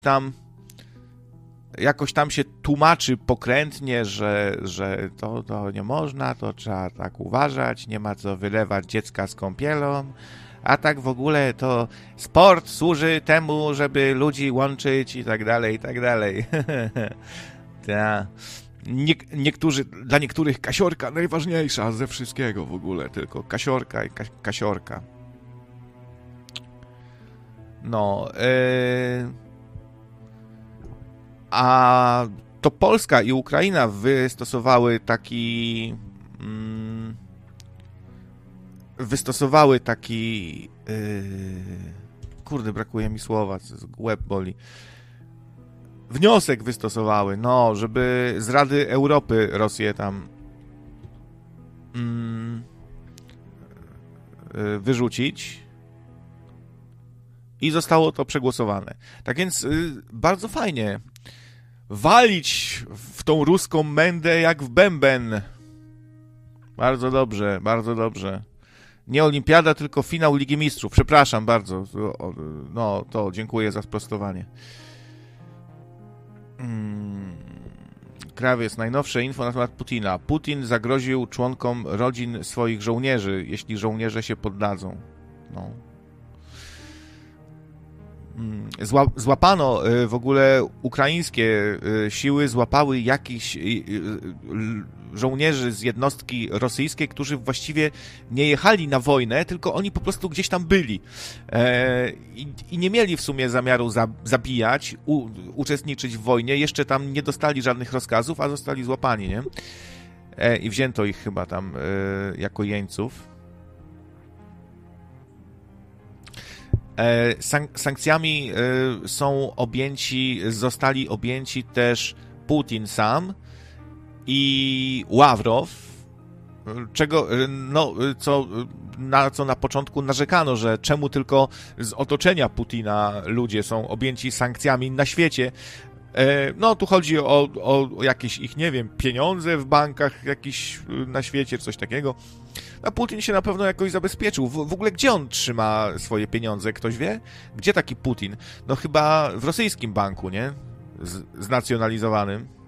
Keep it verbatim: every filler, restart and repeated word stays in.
tam jakoś tam się tłumaczy pokrętnie, że, że to, to nie można, to trzeba tak uważać, nie ma co wylewać dziecka z kąpielą, a tak w ogóle to sport służy temu, żeby ludzi łączyć i tak dalej, i tak dalej. Ta. Nie, niektórzy, dla niektórych kasiorka najważniejsza ze wszystkiego w ogóle, tylko kasiorka i ka, kasiorka. No, yy... a to Polska i Ukraina wystosowały taki mm, wystosowały taki yy... kurde, brakuje mi słowa, łeb boli. Wniosek wystosowały, no, żeby z Rady Europy Rosję tam mm, yy, wyrzucić. I zostało to przegłosowane. Tak więc yy, bardzo fajnie. Walić w tą ruską mędę jak w bęben. Bardzo dobrze, bardzo dobrze. Nie olimpiada, tylko finał Ligi Mistrzów. Przepraszam bardzo. No, to dziękuję za sprostowanie. Hmm. Krawiec, najnowsze info na temat Putina. Putin zagroził członkom rodzin swoich żołnierzy, jeśli żołnierze się poddadzą. No. Zła, złapano w ogóle ukraińskie siły, złapały jakichś żołnierzy z jednostki rosyjskiej, którzy właściwie nie jechali na wojnę, tylko oni po prostu gdzieś tam byli i, i nie mieli w sumie zamiaru za, zabijać, u, uczestniczyć w wojnie, jeszcze tam nie dostali żadnych rozkazów, a zostali złapani, nie? I wzięto ich chyba tam jako jeńców. Sank- sankcjami są objęci, zostali objęci też Putin sam i Ławrow, czego, no, co, na co na początku narzekano, że czemu tylko z otoczenia Putina ludzie są objęci sankcjami na świecie. No, tu chodzi o, o jakieś ich, nie wiem, pieniądze w bankach jakieś na świecie, coś takiego. A Putin się na pewno jakoś zabezpieczył. W, w ogóle gdzie on trzyma swoje pieniądze? Ktoś wie? Gdzie taki Putin? No chyba w rosyjskim banku, nie? Z, znacjonalizowanym.